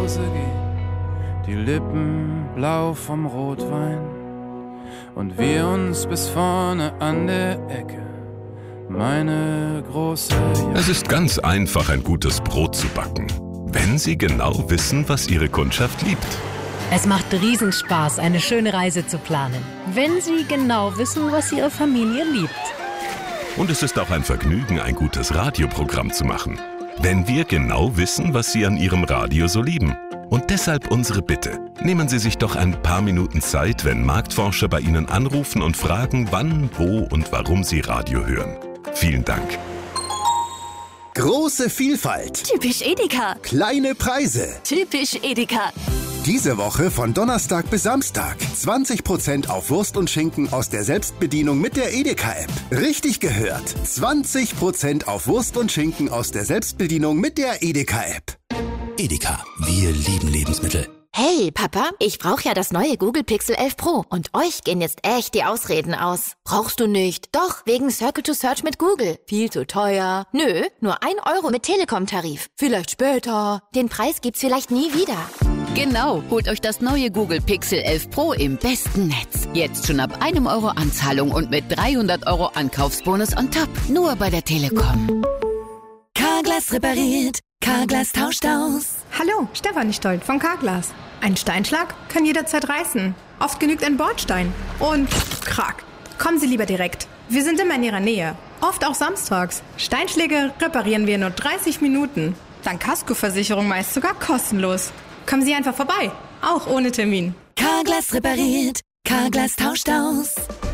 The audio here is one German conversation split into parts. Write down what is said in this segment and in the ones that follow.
Hause gehen, die Lippen blau vom Rotwein und wir uns bis vorne an der Ecke, meine große Jacke. Es ist ganz einfach, ein gutes Brot zu backen, wenn Sie genau wissen, was Ihre Kundschaft liebt. Es macht Riesenspaß, eine schöne Reise zu planen, wenn Sie genau wissen, was Ihre Familie liebt. Und es ist auch ein Vergnügen, ein gutes Radioprogramm zu machen, wenn wir genau wissen, was Sie an Ihrem Radio so lieben. Und deshalb unsere Bitte. Nehmen Sie sich doch ein paar Minuten Zeit, wenn Marktforscher bei Ihnen anrufen und fragen, wann, wo und warum Sie Radio hören. Vielen Dank. Große Vielfalt. Typisch Edeka. Kleine Preise. Typisch Edeka. Diese Woche von Donnerstag bis Samstag. 20% auf Wurst und Schinken aus der Selbstbedienung mit der Edeka-App. Richtig gehört. 20% auf Wurst und Schinken aus der Selbstbedienung mit der Edeka-App. Edeka, wir lieben Lebensmittel. Hey, Papa, ich brauche ja das neue Google Pixel 11 Pro und euch gehen jetzt echt die Ausreden aus. Brauchst du nicht? Doch, wegen Circle to Search mit Google. Viel zu teuer. Nö, nur 1 Euro mit Telekom-Tarif. Vielleicht später. Den Preis gibt's vielleicht nie wieder. Genau, holt euch das neue Google Pixel 11 Pro im besten Netz. Jetzt schon ab 1 Euro Anzahlung und mit 300 Euro Ankaufsbonus on top. Nur bei der Telekom. Carglass repariert. Carglass tauscht aus. Hallo, Stefanie Stolt von Carglass. Ein Steinschlag kann jederzeit reißen. Oft genügt ein Bordstein. Und krack. Kommen Sie lieber direkt. Wir sind immer in Ihrer Nähe. Oft auch samstags. Steinschläge reparieren wir in nur 30 Minuten. Dank Kaskoversicherung meist sogar kostenlos. Kommen Sie einfach vorbei. Auch ohne Termin. Carglass repariert. Carglass tauscht aus.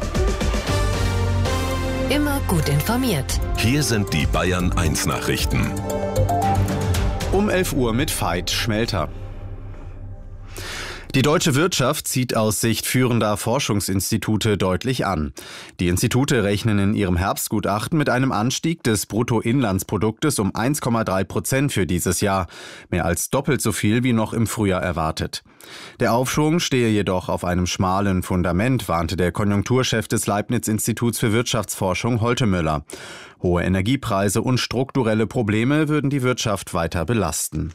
Immer gut informiert. Hier sind die Bayern 1 Nachrichten. Um 11 Uhr mit Veit Schmelter. Die deutsche Wirtschaft zieht aus Sicht führender Forschungsinstitute deutlich an. Die Institute rechnen in ihrem Herbstgutachten mit einem Anstieg des Bruttoinlandsproduktes um 1,3% für dieses Jahr, mehr als doppelt so viel wie noch im Frühjahr erwartet. Der Aufschwung stehe jedoch auf einem schmalen Fundament, warnte der Konjunkturchef des Leibniz-Instituts für Wirtschaftsforschung Holte Müller. Hohe Energiepreise und strukturelle Probleme würden die Wirtschaft weiter belasten.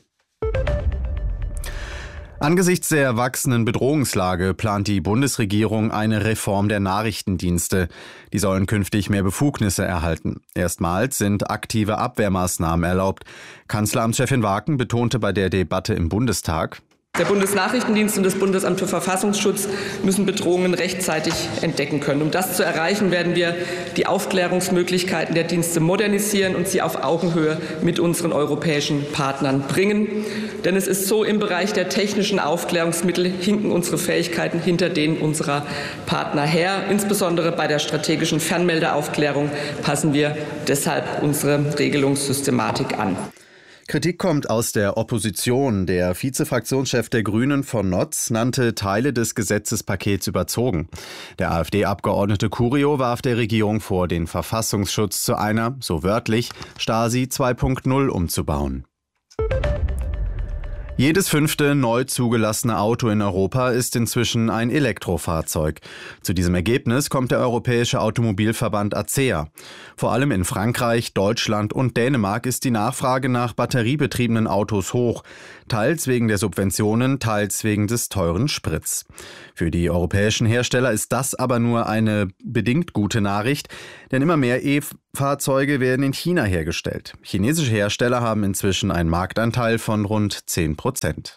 Angesichts der wachsenden Bedrohungslage plant die Bundesregierung eine Reform der Nachrichtendienste. Die sollen künftig mehr Befugnisse erhalten. Erstmals sind aktive Abwehrmaßnahmen erlaubt. Kanzleramtschefin Waken betonte bei der Debatte im Bundestag: Der Bundesnachrichtendienst und das Bundesamt für Verfassungsschutz müssen Bedrohungen rechtzeitig entdecken können. Um das zu erreichen, werden wir die Aufklärungsmöglichkeiten der Dienste modernisieren und sie auf Augenhöhe mit unseren europäischen Partnern bringen. Denn es ist so, im Bereich der technischen Aufklärungsmittel hinken unsere Fähigkeiten hinter denen unserer Partner her. Insbesondere bei der strategischen Fernmeldeaufklärung passen wir deshalb unsere Regelungssystematik an. Kritik kommt aus der Opposition. Der Vizefraktionschef der Grünen von Notz nannte Teile des Gesetzespakets überzogen. Der AfD-Abgeordnete Curio warf der Regierung vor, den Verfassungsschutz zu einer, so wörtlich, Stasi 2.0 umzubauen. Jedes 5. neu zugelassene Auto in Europa ist inzwischen ein Elektrofahrzeug. Zu diesem Ergebnis kommt der Europäische Automobilverband ACEA. Vor allem in Frankreich, Deutschland und Dänemark ist die Nachfrage nach batteriebetriebenen Autos hoch, teils wegen der Subventionen, teils wegen des teuren Sprits. Für die europäischen Hersteller ist das aber nur eine bedingt gute Nachricht, denn immer mehr E-Fahrzeuge werden in China hergestellt. Chinesische Hersteller haben inzwischen einen Marktanteil von rund 10%.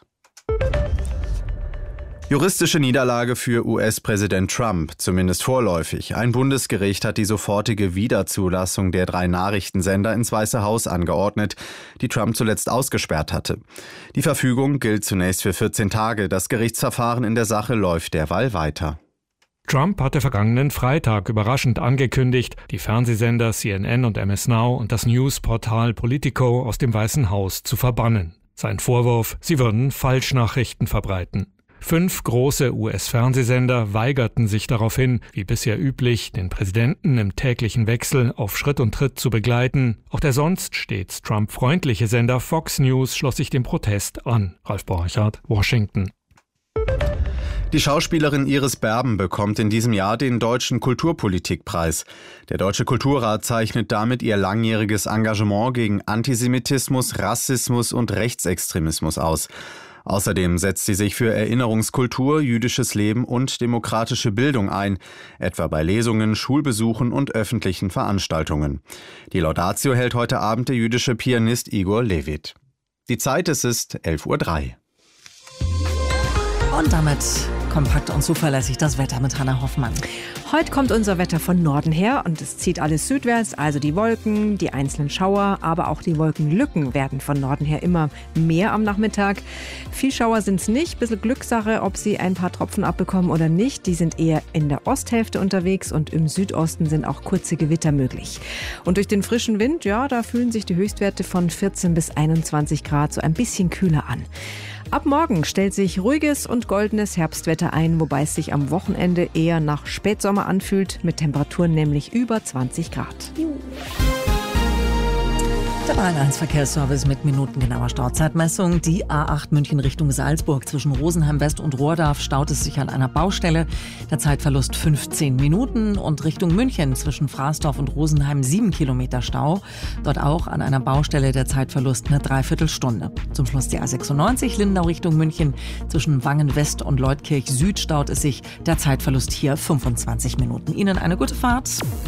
Juristische Niederlage für US-Präsident Trump, zumindest vorläufig. Ein Bundesgericht hat die sofortige Wiederzulassung der 3 Nachrichtensender ins Weiße Haus angeordnet, die Trump zuletzt ausgesperrt hatte. Die Verfügung gilt zunächst für 14 Tage. Das Gerichtsverfahren in der Sache läuft derweil weiter. Trump hatte vergangenen Freitag überraschend angekündigt, die Fernsehsender CNN und MS Now und das Newsportal Politico aus dem Weißen Haus zu verbannen. Sein Vorwurf, sie würden Falschnachrichten verbreiten. 5 große US-Fernsehsender weigerten sich daraufhin, wie bisher üblich, den Präsidenten im täglichen Wechsel auf Schritt und Tritt zu begleiten. Auch der sonst stets Trump-freundliche Sender Fox News schloss sich dem Protest an. Ralf Borchardt, Washington. Die Schauspielerin Iris Berben bekommt in diesem Jahr den Deutschen Kulturpolitikpreis. Der Deutsche Kulturrat zeichnet damit ihr langjähriges Engagement gegen Antisemitismus, Rassismus und Rechtsextremismus aus. Außerdem setzt sie sich für Erinnerungskultur, jüdisches Leben und demokratische Bildung ein, etwa bei Lesungen, Schulbesuchen und öffentlichen Veranstaltungen. Die Laudatio hält heute Abend der jüdische Pianist Igor Levit. Die Zeit, es ist 11:03 Uhr. Und damit kompakt und zuverlässig das Wetter mit Hannah Hoffmann. Heute kommt unser Wetter von Norden her und es zieht alles südwärts, also die Wolken, die einzelnen Schauer, aber auch die Wolkenlücken werden von Norden her immer mehr am Nachmittag. Viel Schauer sind es nicht, bisschen Glückssache, ob Sie ein paar Tropfen abbekommen oder nicht. Die sind eher in der Osthälfte unterwegs und im Südosten sind auch kurze Gewitter möglich. Und durch den frischen Wind, ja, da fühlen sich die Höchstwerte von 14 bis 21 Grad so ein bisschen kühler an. Ab morgen stellt sich ruhiges und goldenes Herbstwetter ein, wobei es sich am Wochenende eher nach Spätsommer anfühlt, mit Temperaturen nämlich über 20 Grad. Der Bayern 1 Verkehrsservice mit minutengenauer Stauzeitmessung. Die A8 München Richtung Salzburg zwischen Rosenheim West und Rohrdorf staut es sich an einer Baustelle. Der Zeitverlust 15 Minuten und Richtung München zwischen Fraßdorf und Rosenheim 7 Kilometer Stau. Dort auch an einer Baustelle der Zeitverlust eine Dreiviertelstunde. Zum Schluss die A96 Lindau Richtung München zwischen Wangen West und Leutkirch Süd staut es sich. Der Zeitverlust hier 25 Minuten. Ihnen eine gute Fahrt.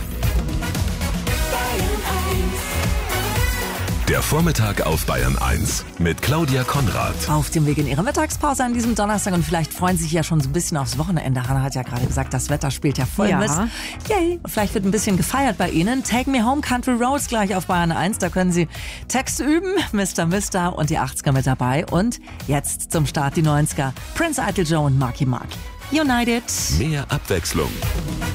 Der Vormittag auf Bayern 1 mit Claudia Konrad. Auf dem Weg in Ihre Mittagspause an diesem Donnerstag und vielleicht freuen Sie sich ja schon so ein bisschen aufs Wochenende. Hannah hat ja gerade gesagt, das Wetter spielt ja voll mit. Yay! Vielleicht wird ein bisschen gefeiert bei Ihnen. Take Me Home Country Roads gleich auf Bayern 1. Da können Sie Texte üben, Mr. und die 80er mit dabei. Und jetzt zum Start die 90er. Prince Idol Joe und Marky Mark. United. Mehr Abwechslung.